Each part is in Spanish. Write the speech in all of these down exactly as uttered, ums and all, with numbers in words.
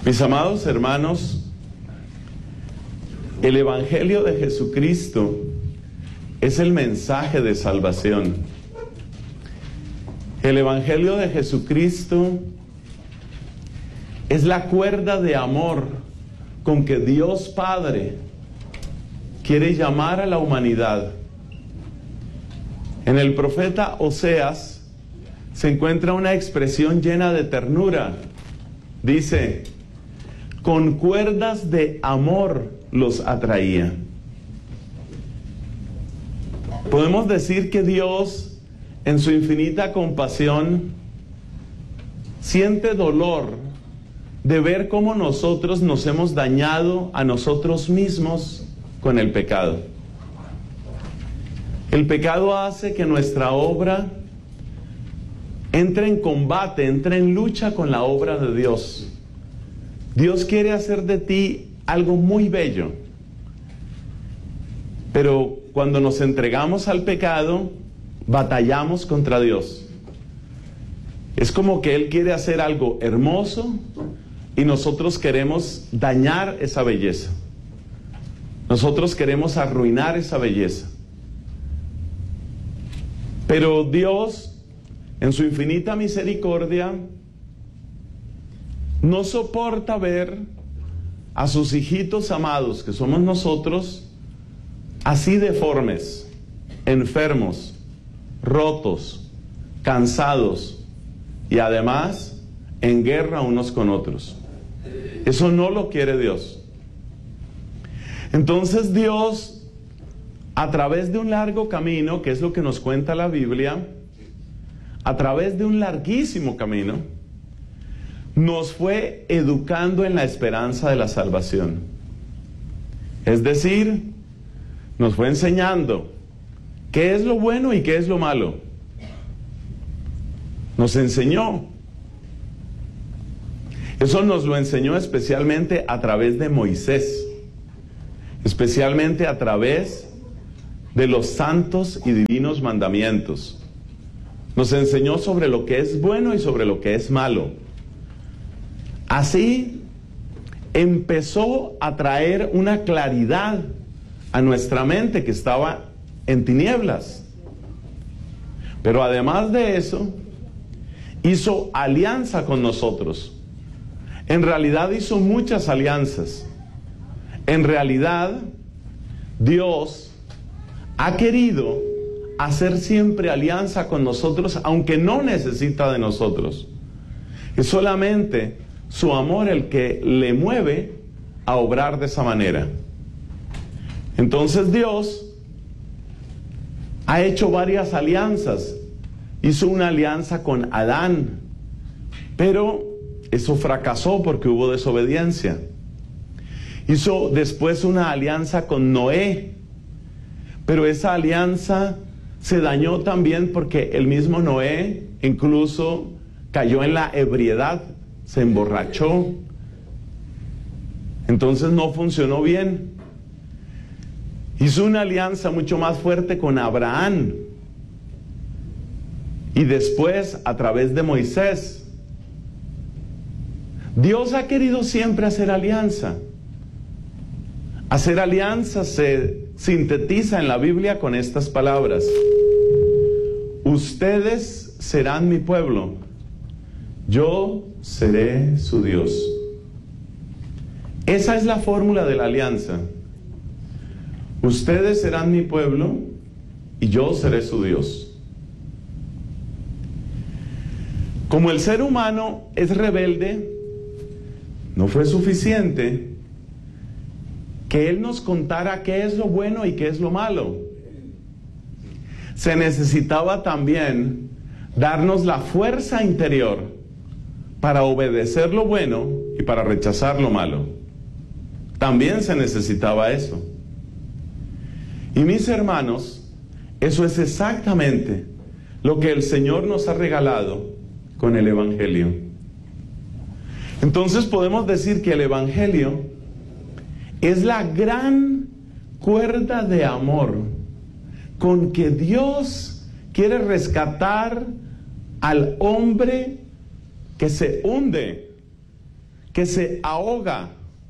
Mis amados hermanos, el Evangelio de Jesucristo es el mensaje de salvación. El Evangelio de Jesucristo es la cuerda de amor con que Dios Padre quiere llamar a la humanidad. En el profeta Oseas se encuentra una expresión llena de ternura. Dice: con cuerdas de amor los atraía. Podemos decir que Dios, en su infinita compasión, siente dolor de ver cómo nosotros nos hemos dañado a nosotros mismos con el pecado. El pecado hace que nuestra obra entre en combate, entre en lucha con la obra de Dios. Dios quiere hacer de ti algo muy bello, pero cuando nos entregamos al pecado, batallamos contra Dios. Es como que Él quiere hacer algo hermoso y nosotros queremos dañar esa belleza. Nosotros queremos arruinar esa belleza. Pero Dios, en su infinita misericordia, no soporta ver a sus hijitos amados, que somos nosotros, así deformes, enfermos, rotos, cansados y además en guerra unos con otros. Eso no lo quiere Dios. Entonces Dios, a través de un largo camino, que es lo que nos cuenta la Biblia, a través de un larguísimo camino, nos fue educando en la esperanza de la salvación. Es decir, nos fue enseñando qué es lo bueno y qué es lo malo. Nos enseñó. Eso nos lo enseñó especialmente a través de Moisés, especialmente a través de los santos y divinos mandamientos. Nos enseñó sobre lo que es bueno y sobre lo que es malo. Así empezó a traer una claridad a nuestra mente que estaba en tinieblas. Pero además de eso, hizo alianza con nosotros. En realidad hizo muchas alianzas. En realidad, Dios ha querido hacer siempre alianza con nosotros, aunque no necesita de nosotros. Es solamente su amor el que le mueve a obrar de esa manera. Entonces Dios ha hecho varias alianzas. Hizo una alianza con Adán, pero eso fracasó porque hubo desobediencia. Hizo después una alianza con Noé, pero esa alianza se dañó también porque el mismo Noé incluso cayó en la ebriedad, se emborrachó. Entonces no funcionó bien. Hizo una alianza mucho más fuerte con Abraham. Y después, a través de Moisés. Dios ha querido siempre hacer alianza. Hacer alianza se sintetiza en la Biblia con estas palabras: ustedes serán mi pueblo, yo seré su Dios. Esa es la fórmula de la alianza. Ustedes serán mi pueblo y yo seré su Dios. Como el ser humano es rebelde, no fue suficiente que Él nos contara qué es lo bueno y qué es lo malo. Se necesitaba también darnos la fuerza interior para obedecer lo bueno y para rechazar lo malo. También se necesitaba eso. Y mis hermanos, eso es exactamente lo que el Señor nos ha regalado con el Evangelio. Entonces podemos decir que el Evangelio es la gran cuerda de amor con que Dios quiere rescatar al hombre que se hunde, que se ahoga.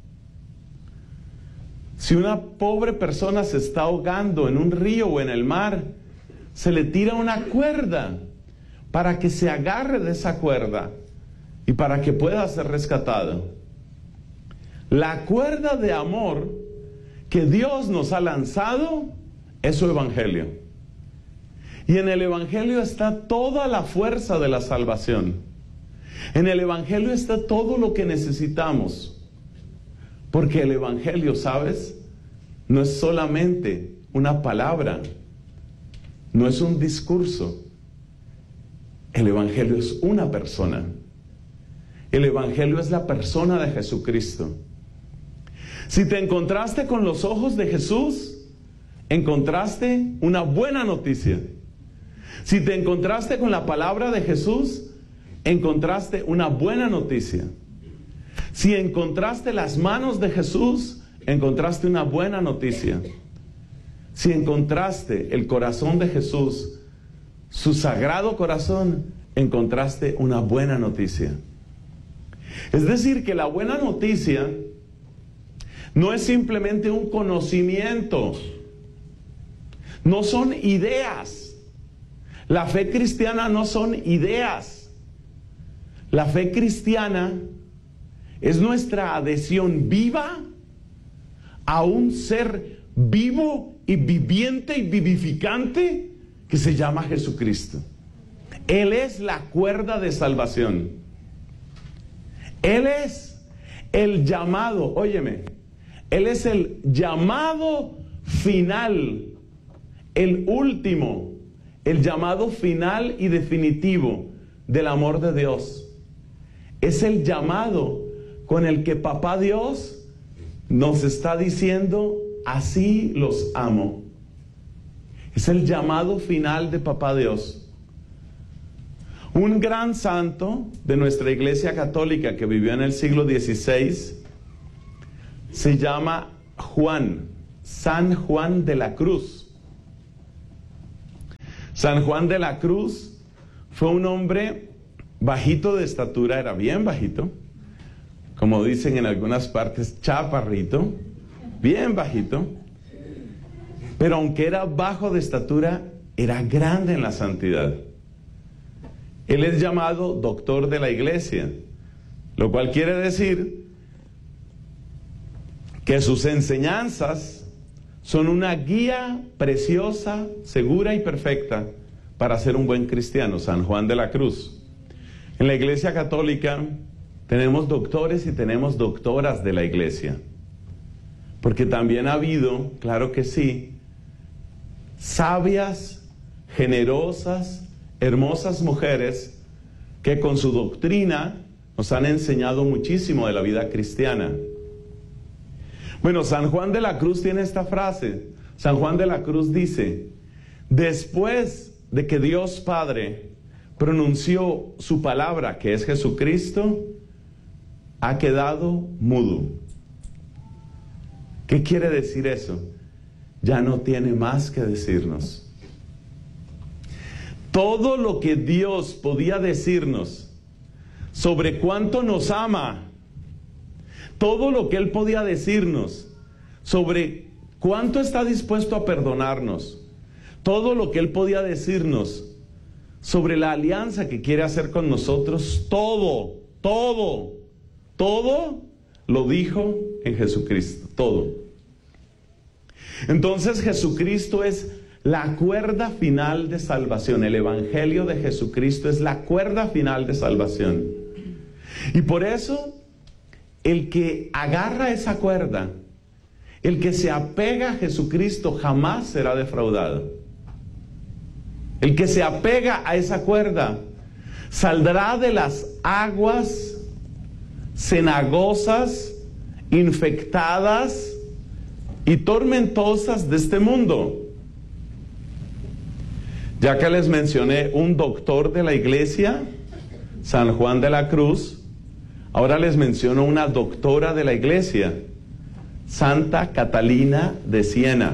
Si una pobre persona se está ahogando en un río o en el mar, se le tira una cuerda para que se agarre de esa cuerda y para que pueda ser rescatado. La cuerda de amor que Dios nos ha lanzado es su evangelio. Y en el evangelio está toda la fuerza de la salvación. En el evangelio está todo lo que necesitamos. Porque el evangelio, ¿sabes? No es solamente una palabra, no es un discurso. El evangelio es una persona. El evangelio es la persona de Jesucristo. Si te encontraste con los ojos de Jesús, encontraste una buena noticia. Si te encontraste con la palabra de Jesús, encontraste una buena noticia. Si encontraste las manos de Jesús, encontraste una buena noticia. Si encontraste el corazón de Jesús, su sagrado corazón, encontraste una buena noticia. Es decir, que la buena noticia no es simplemente un conocimiento, no son ideas. La fe cristiana no son ideas. La fe cristiana es nuestra adhesión viva a un ser vivo y viviente y vivificante que se llama Jesucristo. Él es la cuerda de salvación. Él es el llamado, óyeme, Él es el llamado final, el último, el llamado final y definitivo del amor de Dios. Es el llamado con el que Papá Dios nos está diciendo, así los amo. Es el llamado final de Papá Dios. Un gran santo de nuestra Iglesia Católica que vivió en el siglo dieciséis se llama Juan, San Juan de la Cruz. San Juan de la Cruz fue un hombre bajito de estatura, era bien bajito, como dicen en algunas partes, chaparrito, bien bajito, pero aunque era bajo de estatura, era grande en la santidad. Él es llamado doctor de la iglesia, lo cual quiere decir que sus enseñanzas son una guía preciosa, segura y perfecta para ser un buen cristiano. San Juan de la Cruz. En la Iglesia Católica tenemos doctores y tenemos doctoras de la iglesia, porque también ha habido, claro que sí, sabias, generosas, hermosas mujeres que con su doctrina nos han enseñado muchísimo de la vida cristiana. Bueno, San Juan de la Cruz tiene esta frase. San Juan de la Cruz dice: después de que Dios Padre pronunció su palabra, que es Jesucristo, ha quedado mudo. ¿Qué quiere decir eso? Ya no tiene más que decirnos. Todo lo que Dios podía decirnos sobre cuánto nos ama, todo lo que Él podía decirnos sobre cuánto está dispuesto a perdonarnos, todo lo que Él podía decirnos sobre la alianza que quiere hacer con nosotros, todo, todo, todo lo dijo en Jesucristo, todo. Entonces Jesucristo es la cuerda final de salvación. El Evangelio de Jesucristo es la cuerda final de salvación. Y por eso, el que agarra esa cuerda, el que se apega a Jesucristo, jamás será defraudado. El que se apega a esa cuerda saldrá de las aguas cenagosas, infectadas y tormentosas de este mundo. Ya que les mencioné un doctor de la iglesia, San Juan de la Cruz, ahora les menciono una doctora de la iglesia, Santa Catalina de Siena.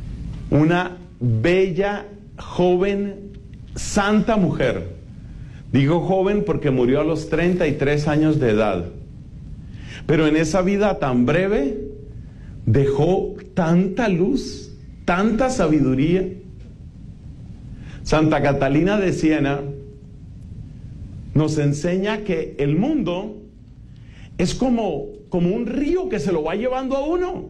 Una bella, joven, santa mujer, Digo joven porque murió a los treinta y tres años de edad. Pero en esa vida tan breve dejó tanta luz, tanta sabiduría. Santa Catalina de Siena nos enseña que el mundo es como, como un río que se lo va llevando a uno.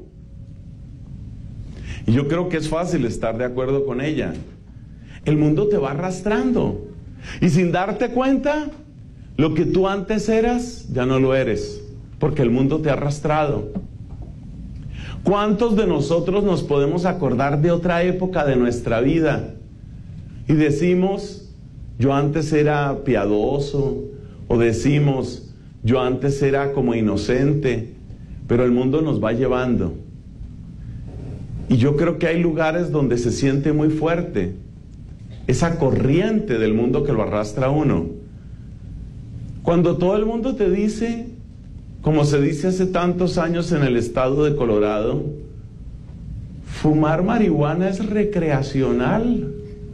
Y yo creo que es fácil estar de acuerdo con ella. El mundo te va arrastrando. Y sin darte cuenta, lo que tú antes eras, ya no lo eres. Porque el mundo te ha arrastrado. ¿Cuántos de nosotros nos podemos acordar de otra época de nuestra vida? Y decimos, yo antes era piadoso. O decimos, yo antes era como inocente. Pero el mundo nos va llevando. Y yo creo que hay lugares donde se siente muy fuerte esa corriente del mundo que lo arrastra a uno. Cuando todo el mundo te dice, como se dice hace tantos años en el estado de Colorado, fumar marihuana es recreacional.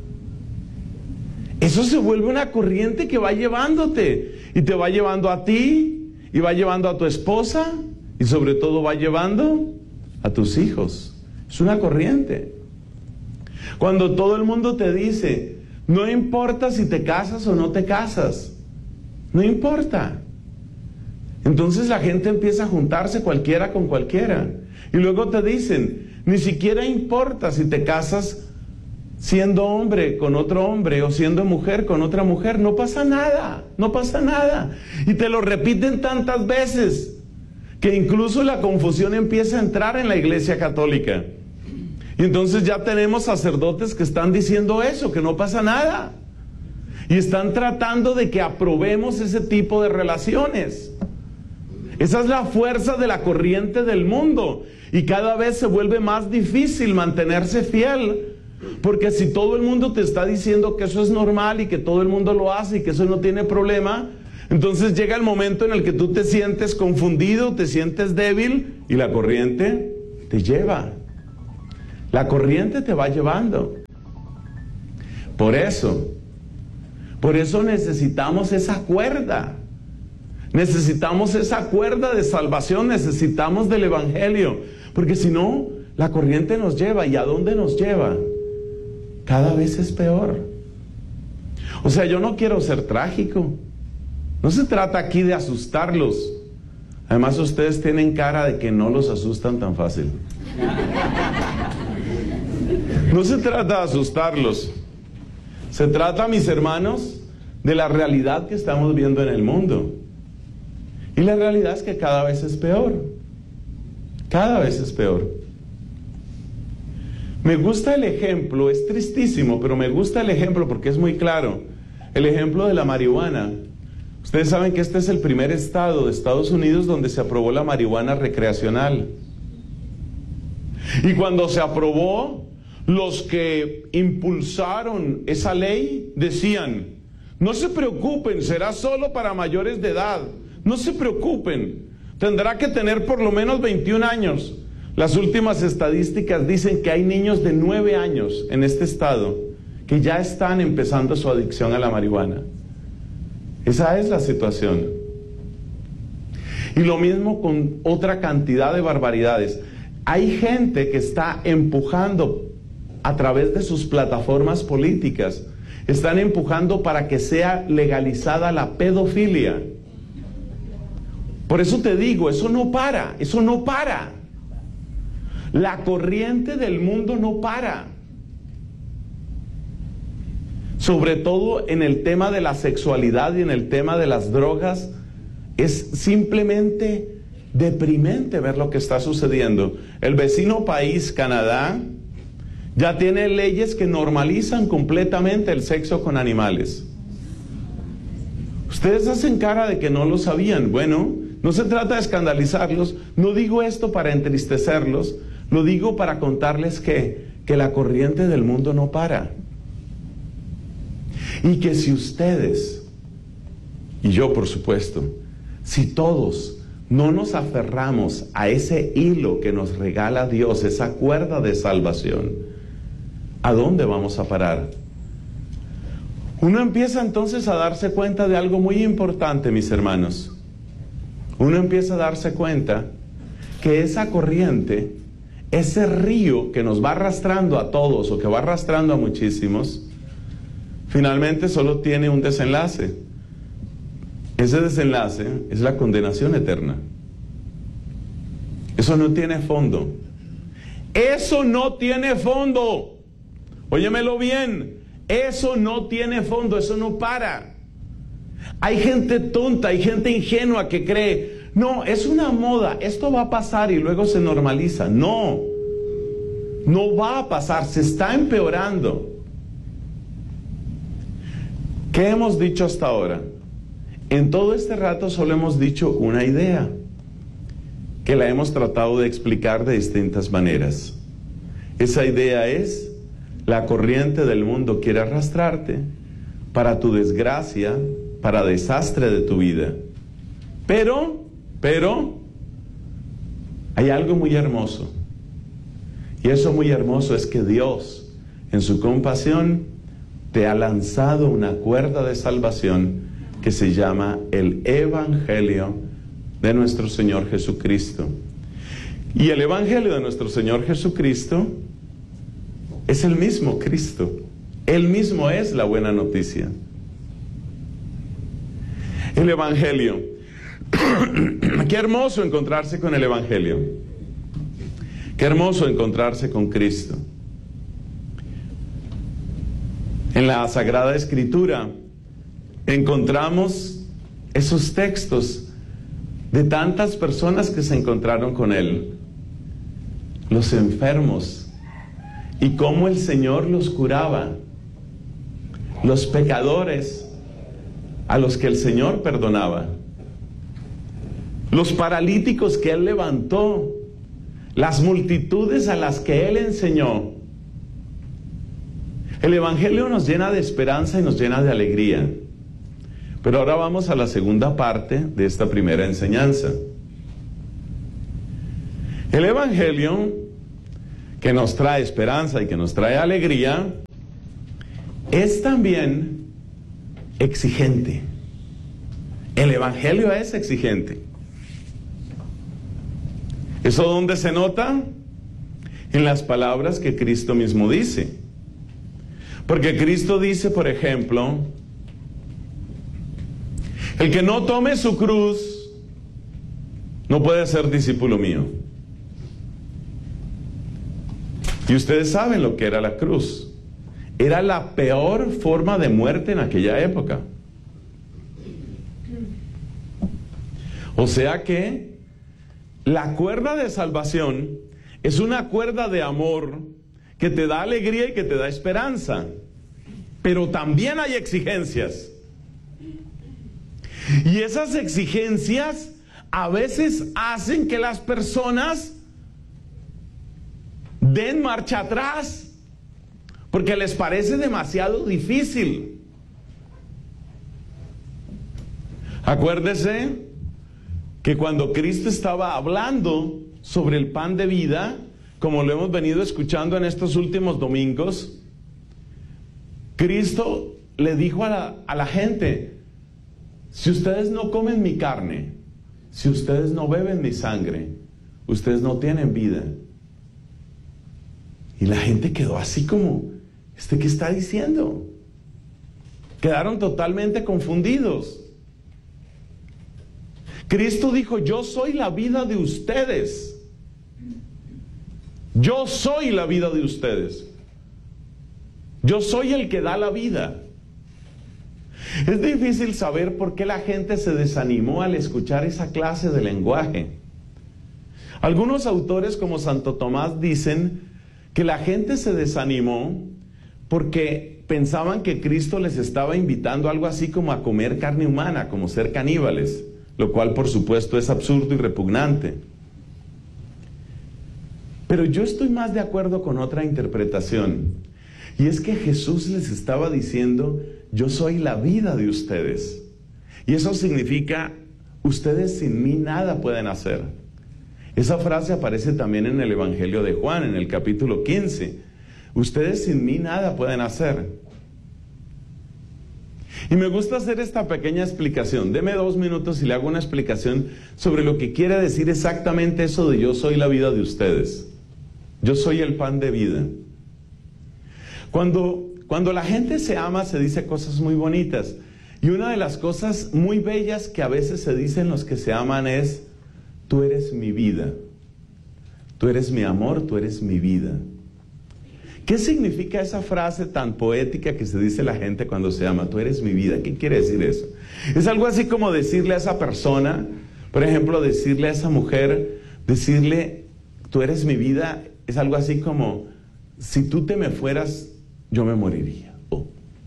Eso se vuelve una corriente que va llevándote, y te va llevando a ti, y va llevando a tu esposa, y sobre todo va llevando a tus hijos. Es una corriente. Cuando todo el mundo te dice, no importa si te casas o no te casas, no importa. Entonces la gente empieza a juntarse cualquiera con cualquiera. Y luego te dicen, ni siquiera importa si te casas siendo hombre con otro hombre o siendo mujer con otra mujer, no pasa nada, no pasa nada. Y te lo repiten tantas veces que incluso la confusión empieza a entrar en la Iglesia Católica. Y entonces ya tenemos sacerdotes que están diciendo eso, que no pasa nada. Y están tratando de que aprobemos ese tipo de relaciones. Esa es la fuerza de la corriente del mundo. Y cada vez se vuelve más difícil mantenerse fiel. Porque si todo el mundo te está diciendo que eso es normal y que todo el mundo lo hace y que eso no tiene problema, entonces llega el momento en el que tú te sientes confundido, te sientes débil y la corriente te lleva. La corriente te va llevando. Por eso, por eso necesitamos esa cuerda. Necesitamos esa cuerda de salvación, necesitamos del Evangelio. Porque si no, la corriente nos lleva. ¿Y a dónde nos lleva? Cada vez es peor. O sea, yo no quiero ser trágico. No se trata aquí de asustarlos. Además, ustedes tienen cara de que no los asustan tan fácil. No se trata de asustarlos. Se trata, mis hermanos, de la realidad que estamos viendo en el mundo. Y la realidad es que cada vez es peor. Cada vez es peor. Me gusta el ejemplo, es tristísimo, pero me gusta el ejemplo porque es muy claro. El ejemplo de la marihuana. Ustedes saben que este es el primer estado de Estados Unidos donde se aprobó la marihuana recreacional. Y cuando se aprobó, los que impulsaron esa ley decían, no se preocupen, será solo para mayores de edad. No se preocupen, tendrá que tener por lo menos veintiún años. Las últimas estadísticas dicen que hay niños de nueve años en este estado que ya están empezando su adicción a la marihuana. Esa es la situación. Y lo mismo con otra cantidad de barbaridades. Hay gente que está empujando a través de sus plataformas políticas, están empujando para que sea legalizada la pedofilia. Por eso te digo, eso no para, eso no para. La corriente del mundo no para. Sobre todo en el tema de la sexualidad y en el tema de las drogas, es simplemente deprimente ver lo que está sucediendo. El vecino país, Canadá, ya tiene leyes que normalizan completamente el sexo con animales. Ustedes hacen cara de que no lo sabían. Bueno, no se trata de escandalizarlos, no digo esto para entristecerlos, lo digo para contarles que, que la corriente del mundo no para. Y que si ustedes, y yo por supuesto, si todos no nos aferramos a ese hilo que nos regala Dios, esa cuerda de salvación, ¿a dónde vamos a parar? Uno empieza entonces a darse cuenta de algo muy importante, mis hermanos. Uno empieza a darse cuenta que esa corriente, ese río que nos va arrastrando a todos o que va arrastrando a muchísimos, finalmente solo tiene un desenlace. Ese desenlace es la condenación eterna. Eso no tiene fondo. Eso no tiene fondo. Óyemelo bien. Eso no tiene fondo. Eso no para. Hay gente tonta, hay gente ingenua que cree, no, es una moda, esto va a pasar y luego se normaliza. No, no va a pasar, se está empeorando. ¿Qué hemos dicho hasta ahora? En todo este rato solo hemos dicho una idea, que la hemos tratado de explicar de distintas maneras. Esa idea es, la corriente del mundo quiere arrastrarte para tu desgracia, para desastre de tu vida. Pero, pero, hay algo muy hermoso. Y eso muy hermoso es que Dios, en su compasión, te ha lanzado una cuerda de salvación que se llama el Evangelio de nuestro Señor Jesucristo. Y el Evangelio de nuestro Señor Jesucristo es el mismo Cristo. Él mismo es la buena noticia. El Evangelio. Qué hermoso encontrarse con el Evangelio. Qué hermoso encontrarse con Cristo. En la Sagrada Escritura encontramos esos textos de tantas personas que se encontraron con Él. Los enfermos. Y cómo el Señor los curaba. Los pecadores a los que el Señor perdonaba. Los paralíticos que Él levantó. Las multitudes a las que Él enseñó. El Evangelio nos llena de esperanza y nos llena de alegría. Pero ahora vamos a la segunda parte de esta primera enseñanza. El Evangelio, que nos trae esperanza y que nos trae alegría, es también exigente. El Evangelio es exigente. ¿Eso dónde se nota? En las palabras que Cristo mismo dice. Porque Cristo dice, por ejemplo, el que no tome su cruz no puede ser discípulo mío. Y ustedes saben lo que era la cruz. Era la peor forma de muerte en aquella época. O sea que la cuerda de salvación es una cuerda de amor que te da alegría y que te da esperanza. Pero también hay exigencias. Y esas exigencias a veces hacen que las personas den marcha atrás, porque les parece demasiado difícil. Acuérdese que cuando Cristo estaba hablando sobre el pan de vida, como lo hemos venido escuchando en estos últimos domingos, Cristo le dijo a la, a la gente, si ustedes no comen mi carne, si ustedes no beben mi sangre, ustedes no tienen vida. Y la gente quedó así como, ¿este qué está diciendo? Quedaron totalmente confundidos. Cristo dijo, yo soy la vida de ustedes. Yo soy la vida de ustedes. Yo soy el que da la vida. Es difícil saber por qué la gente se desanimó al escuchar esa clase de lenguaje. Algunos autores como Santo Tomás dicen que la gente se desanimó porque pensaban que Cristo les estaba invitando algo así como a comer carne humana, como ser caníbales, lo cual por supuesto es absurdo y repugnante. Pero yo estoy más de acuerdo con otra interpretación, y es que Jesús les estaba diciendo, yo soy la vida de ustedes. Y eso significa, ustedes sin mí nada pueden hacer. Esa frase aparece también en el Evangelio de Juan, en el capítulo quince. Ustedes sin mí nada pueden hacer. Y me gusta hacer esta pequeña explicación. Deme dos minutos y le hago una explicación sobre lo que quiere decir exactamente eso de yo soy la vida de ustedes. Yo soy el pan de vida. Cuando, cuando la gente se ama, se dice cosas muy bonitas. Y una de las cosas muy bellas que a veces se dicen los que se aman es: tú eres mi vida. Tú eres mi amor, tú eres mi vida. ¿Qué significa esa frase tan poética que se dice la gente cuando se ama? Tú eres mi vida. ¿Qué quiere decir eso? Es algo así como decirle a esa persona, por ejemplo, decirle a esa mujer, decirle, tú eres mi vida, es algo así como, si tú te me fueras, yo me moriría. Oh.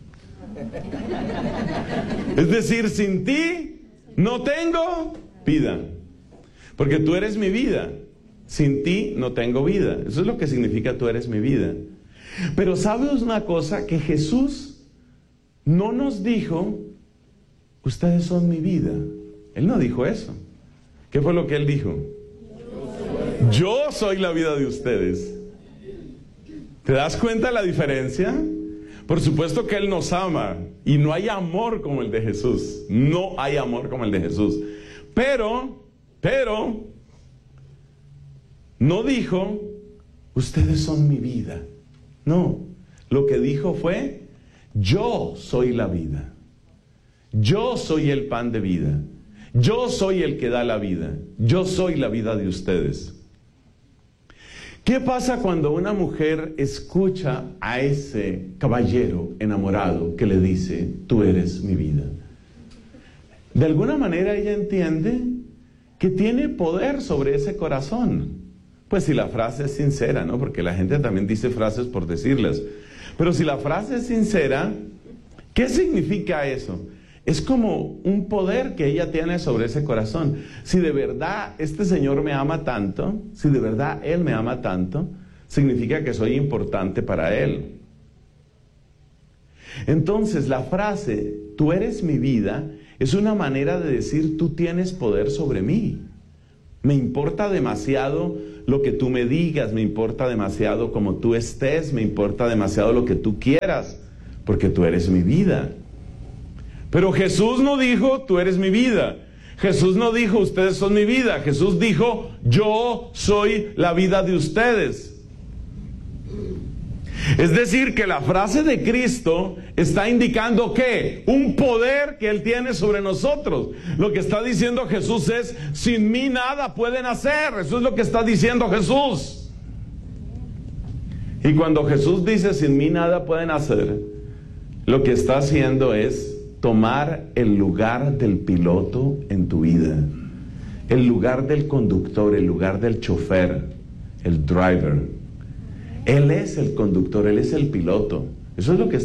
Es decir, sin ti no tengo vida, porque tú eres mi vida. Sin ti no tengo vida. Eso es lo que significa tú eres mi vida. Pero ¿sabes una cosa? Que Jesús no nos dijo, ustedes son mi vida. Él no dijo eso. ¿Qué fue lo que Él dijo? Yo soy la vida de ustedes. ¿Te das cuenta de la diferencia? Por supuesto que Él nos ama y no hay amor como el de Jesús. No hay amor como el de Jesús. Pero, pero, no dijo, ustedes son mi vida. No, lo que dijo fue, yo soy la vida. Yo soy el pan de vida. Yo soy el que da la vida. Yo soy la vida de ustedes. ¿Qué pasa cuando una mujer escucha a ese caballero enamorado que le dice, tú eres mi vida? De alguna manera ella entiende que tiene poder sobre ese corazón. Pues si la frase es sincera, ¿no? Porque la gente también dice frases por decirlas. Pero si la frase es sincera, ¿qué significa eso? Es como un poder que ella tiene sobre ese corazón. Si de verdad este Señor me ama tanto, si de verdad Él me ama tanto, significa que soy importante para Él. Entonces la frase, tú eres mi vida, es una manera de decir, tú tienes poder sobre mí. Me importa demasiado lo que tú me digas, me importa demasiado como tú estés, me importa demasiado lo que tú quieras, porque tú eres mi vida. Pero Jesús no dijo, tú eres mi vida. Jesús no dijo, ustedes son mi vida. Jesús dijo, yo soy la vida de ustedes. Es decir, que la frase de Cristo está indicando ¿qué? Un poder que Él tiene sobre nosotros. Lo que está diciendo Jesús es, sin mí nada pueden hacer. Eso es lo que está diciendo Jesús. Y cuando Jesús dice, sin mí nada pueden hacer, lo que está haciendo es tomar el lugar del piloto en tu vida. El lugar del conductor, el lugar del chofer, el driver. Él es el conductor, Él es el piloto. Eso es lo que